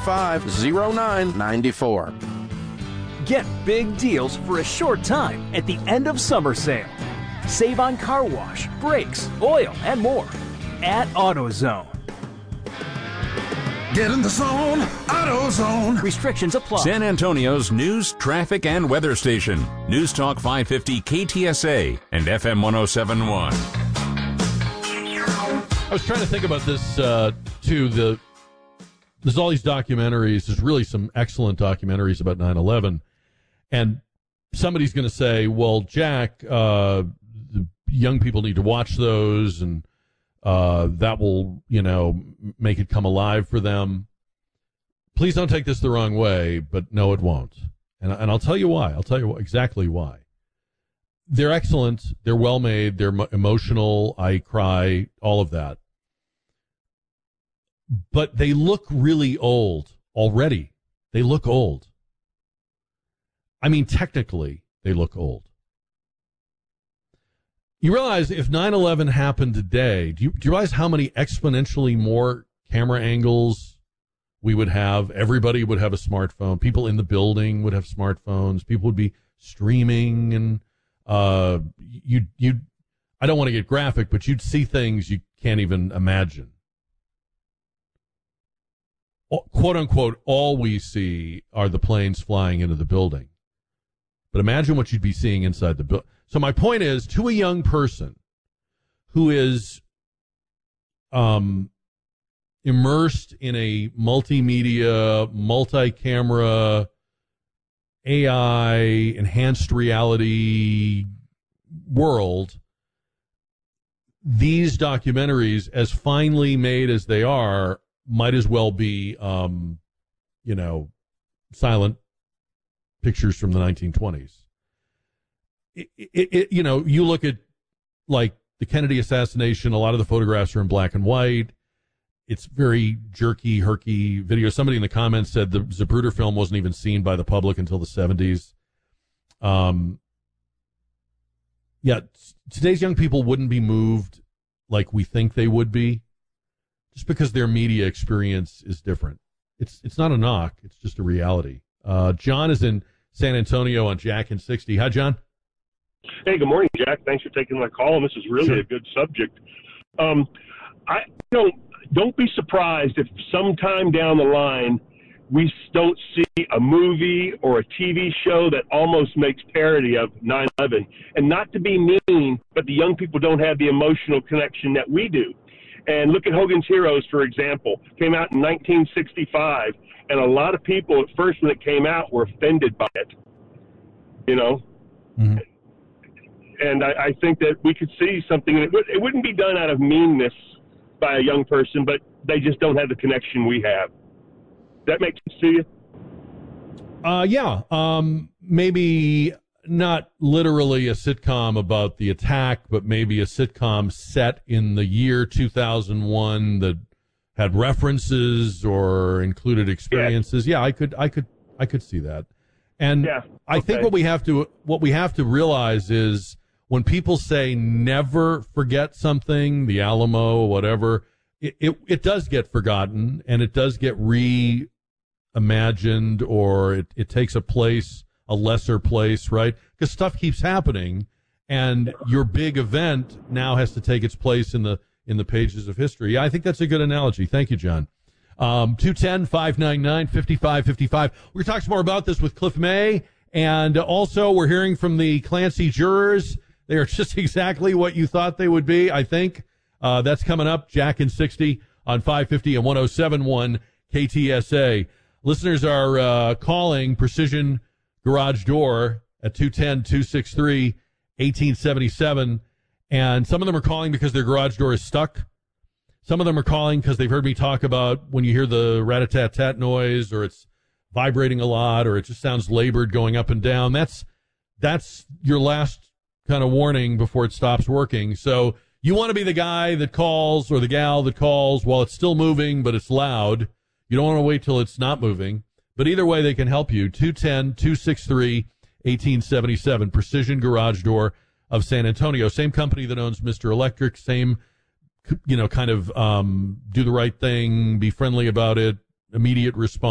50994. Get big deals for a short time at the end of summer sale. Save on car wash, brakes, oil, and more at AutoZone. Get in the zone, AutoZone. Restrictions apply. San Antonio's news, traffic, and weather station. News Talk 550 KTSA and FM 1071. I was trying to think about this, too. There's all these documentaries. There's really some excellent documentaries about 9/11. And somebody's going to say, well, Jack, the young people need to watch those, and that will, make it come alive for them. Please don't take this the wrong way, but no, it won't. And I'll tell you why. I'll tell you exactly why. They're excellent. They're well made. They're emotional. I cry, all of that. But they look really old already. They look old. I mean, technically, they look old. You realize if 9/11 happened today, do you realize how many exponentially more camera angles we would have? Everybody would have a smartphone. People in the building would have smartphones. People would be streaming, and I don't want to get graphic, but you'd see things you can't even imagine. Quote unquote, all we see are the planes flying into the building. But imagine what you'd be seeing inside the building. So my point is, to a young person who is immersed in a multimedia, multi-camera, AI, enhanced reality world, these documentaries, as finely made as they are, might as well be, silent pictures from the 1920s. You look at, like, the Kennedy assassination, a lot of the photographs are in black and white. It's very jerky, herky video. Somebody in the comments said the Zapruder film wasn't even seen by the public until the 70s. Today's young people wouldn't be moved like we think they would be, just because their media experience is different. It's not a knock. It's just a reality. John is in San Antonio on Jack and 60. Hi, John. Hey, good morning, Jack. Thanks for taking my call. This is really a good subject. Don't be surprised if sometime down the line we don't see a movie or a TV show that almost makes parody of 9/11. And not to be mean, but the young people don't have the emotional connection that we do. And look at Hogan's Heroes, for example. Came out in 1965, and a lot of people at first when it came out were offended by it, Mm-hmm. And I think that we could see something. It wouldn't be done out of meanness by a young person, but they just don't have the connection we have. Does that make sense to you? Maybe not literally a sitcom about the attack, but maybe a sitcom set in the year 2001 that had references or included experiences. Yeah, I could see that. And I think what we have to realize is when people say never forget something, the Alamo, whatever, it does get forgotten and it does get reimagined, or it takes a lesser place, right? Because stuff keeps happening, and your big event now has to take its place in the pages of history. Yeah, I think that's a good analogy. Thank you, John. 210-599-5555. We're going to talk some more about this with Cliff May, and also we're hearing from the Clancy jurors. They are just exactly what you thought they would be, I think. That's coming up, Jack and 60 on 550 and 1071 KTSA. Listeners are calling Precision Garage Door at 210-263-1877, and some of them are calling because their garage door is stuck. Some of them are calling because they've heard me talk about when you hear the rat-a-tat-tat noise, or it's vibrating a lot, or it just sounds labored going up and down. That's your last kind of warning before it stops working. So you want to be the guy that calls, or the gal that calls while it's still moving, but it's loud. You don't want to wait till it's not moving. But either way, they can help you. 210-263-1877, Precision Garage Door of San Antonio. Same company that owns Mr. Electric, same, kind of do the right thing, be friendly about it, immediate response.